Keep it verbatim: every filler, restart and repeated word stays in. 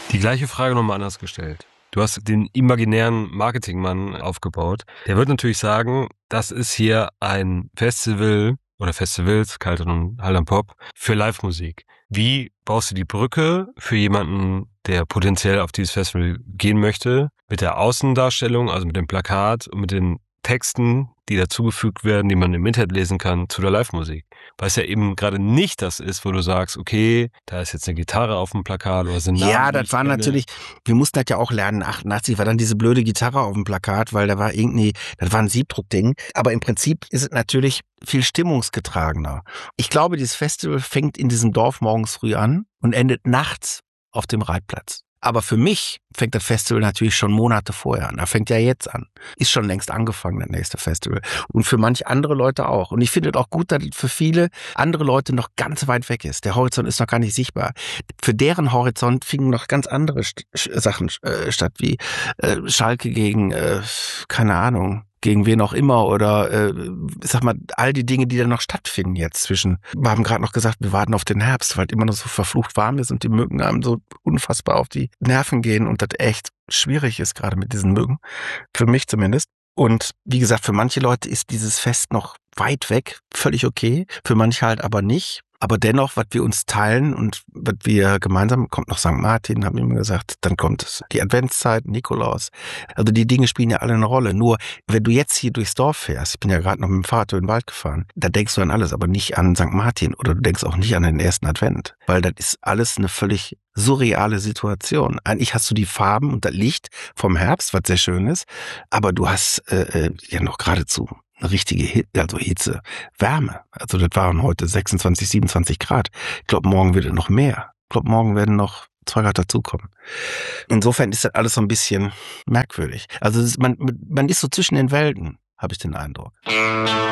Die gleiche Frage nochmal anders gestellt. Du hast den imaginären Marketingmann aufgebaut. Der wird natürlich sagen, das ist hier ein Festival oder Festivals, Kaltern und Haltern Pop, für Live-Musik. Wie baust du die Brücke für jemanden, der potenziell auf dieses Festival gehen möchte, mit der Außendarstellung, also mit dem Plakat und mit den Texten, die dazugefügt werden, die man im Internet lesen kann, zu der Live-Musik? Weil es ja eben gerade nicht das ist, wo du sagst, okay, da ist jetzt eine Gitarre auf dem Plakat oder sind Namen. Ja, das war natürlich, wir mussten das ja auch lernen, achtundachtzig war dann diese blöde Gitarre auf dem Plakat, weil da war irgendwie, das war ein Siebdruckding. Aber im Prinzip ist es natürlich viel stimmungsgetragener. Ich glaube, dieses Festival fängt in diesem Dorf morgens früh an und endet nachts auf dem Reitplatz. Aber für mich fängt das Festival natürlich schon Monate vorher an. Da fängt ja jetzt an. Ist schon längst angefangen, das nächste Festival. Und für manche andere Leute auch. Und ich finde es auch gut, dass es für viele andere Leute noch ganz weit weg ist. Der Horizont ist noch gar nicht sichtbar. Für deren Horizont fingen noch ganz andere St- Sachen äh, statt, wie äh, Schalke gegen, äh, keine Ahnung, gegen wen auch immer oder äh, ich sag mal, all die Dinge, die da noch stattfinden jetzt zwischen. Wir haben gerade noch gesagt, wir warten auf den Herbst, weil es immer noch so verflucht warm ist und die Mücken einem so unfassbar auf die Nerven gehen und das echt schwierig ist, gerade mit diesen Mücken. Für mich zumindest. Und wie gesagt, für manche Leute ist dieses Fest noch weit weg, völlig okay. Für manche halt aber nicht. Aber dennoch, was wir uns teilen und was wir gemeinsam, kommt noch Sankt Martin, haben wir immer gesagt, dann kommt die Adventszeit, Nikolaus. Also die Dinge spielen ja alle eine Rolle. Nur, wenn du jetzt hier durchs Dorf fährst, ich bin ja gerade noch mit dem Fahrrad durch den Wald gefahren, da denkst du an alles, aber nicht an Sankt Martin oder du denkst auch nicht an den ersten Advent. Weil das ist alles eine völlig surreale Situation. Eigentlich hast du die Farben und das Licht vom Herbst, was sehr schön ist, aber du hast äh, ja noch geradezu eine richtige Hitze, also Hitze, Wärme. Also das waren heute sechsundzwanzig, siebenundzwanzig Grad. Ich glaube, morgen wird es noch mehr. Ich glaube, morgen werden noch zwei Grad dazukommen. Insofern ist das alles so ein bisschen merkwürdig. Also es ist, man, man ist so zwischen den Welten, habe ich den Eindruck.